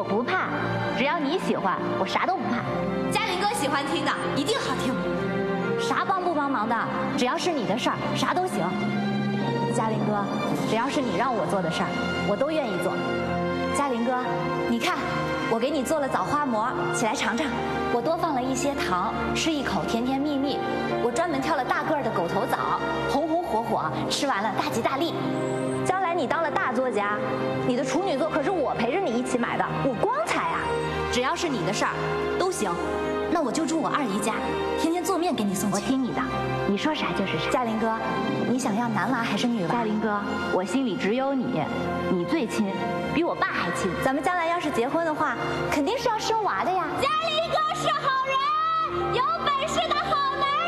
不怕，只要你喜欢，我啥都不怕。 嘉玲哥喜欢听的，一定好听。 啥帮不帮忙的，只要是你的事儿，啥都行。嘉玲哥，只要是你让我做的事儿，我都愿意做。嘉玲哥，你看，我给你做了枣花馍，起来尝尝。我多放了一些糖，吃一口甜甜蜜蜜。我专门挑了大个儿的狗头枣，红红火火，吃完了大吉大利。将来你当了大作家，你的处女作可是我陪着你一起买的，我光彩啊！只要是你的事儿，都行。那我就住我二姨家，天天做面给你送去。我听你的，你说啥就是啥。嘉玲哥，你想要男娃还是女娃？嘉玲哥，我心里只有你，你最亲，比我爸还亲。咱们将来要是结婚的话，肯定是要生娃的呀。 嘉玲哥是好人，有本事的好男人。